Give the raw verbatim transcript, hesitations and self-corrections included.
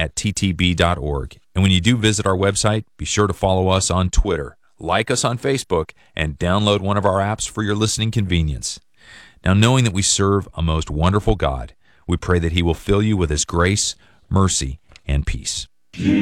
at t t b dot org. And when you do visit our website, be sure to follow us on Twitter, like us on Facebook, and download one of our apps for your listening convenience. Now, knowing that we serve a most wonderful God, we pray that He will fill you with His grace, mercy, and peace.